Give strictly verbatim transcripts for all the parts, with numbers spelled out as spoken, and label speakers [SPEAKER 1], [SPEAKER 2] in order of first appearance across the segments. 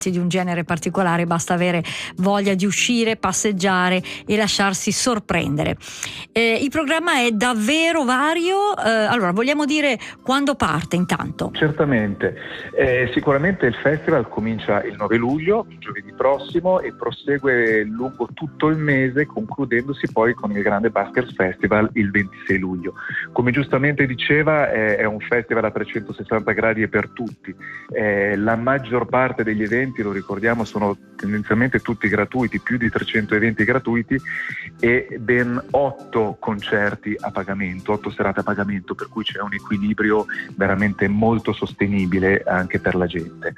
[SPEAKER 1] di un genere particolare, basta avere voglia di uscire, passeggiare e lasciarsi sorprendere. Eh, il programma è davvero vario. Eh, allora, vogliamo dire quando parte intanto?
[SPEAKER 2] Certamente, eh, sicuramente il festival comincia il nove luglio, giovedì prossimo, e prosegue lungo tutto il mese, concludendosi poi con il grande Buskers Festival il ventisei luglio. Come giustamente diceva, eh, è un festival a trecentosessanta gradi e per tutti. Eh, la maggior parte degli eventi, lo ricordiamo, sono tendenzialmente tutti gratuiti, più di trecento eventi gratuiti e ben otto concerti a pagamento, otto serate a pagamento, per cui c'è un equilibrio veramente molto sostenibile anche per la gente.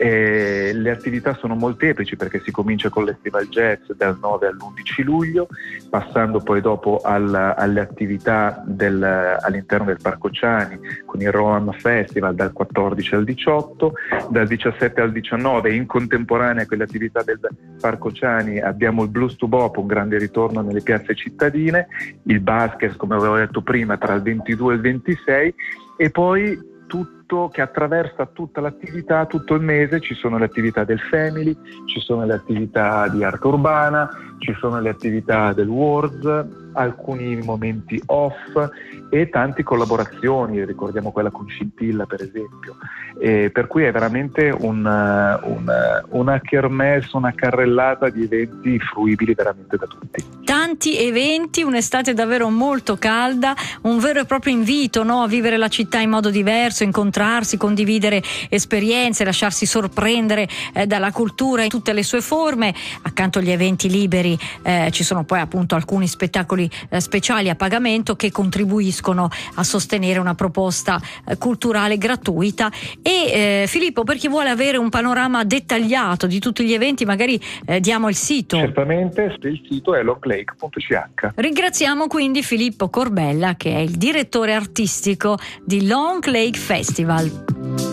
[SPEAKER 2] E le attività sono molteplici, perché si comincia con l'Festival Jazz dal nove all'undici luglio, passando poi dopo al, alle attività del, all'interno del Parco Ciani con il Roam Festival dal quattordici al diciotto, dal diciassette al diciannove in contemporanea con le attività del Parco Ciani abbiamo il Blues to Bop, un grande ritorno nelle piazze cittadine, il Buskers, come avevo detto prima, tra il ventidue e il ventisei, e poi tutto che attraversa tutta l'attività, tutto il mese. Ci sono le attività del Family, ci sono le attività di arte urbana, ci sono le attività del Words, alcuni momenti off e tante collaborazioni, ricordiamo quella con Scintilla per esempio, e per cui è veramente un, un, una kermesse, una carrellata di eventi fruibili veramente da tutti.
[SPEAKER 1] Tanti eventi, un'estate davvero molto calda, un vero e proprio invito, no, a vivere la città in modo diverso, incontrarsi, condividere esperienze, lasciarsi sorprendere eh, dalla cultura in tutte le sue forme. Accanto agli eventi liberi eh, ci sono poi appunto alcuni spettacoli eh, speciali a pagamento che contribuiscono a sostenere una proposta eh, culturale gratuita. E eh, Filippo, per chi vuole avere un panorama dettagliato di tutti gli eventi, magari eh, diamo il sito.
[SPEAKER 2] Certamente, il sito è longlake punto c h.
[SPEAKER 1] Ringraziamo quindi Filippo Corbella, che è il direttore artistico di Long Lake Festival.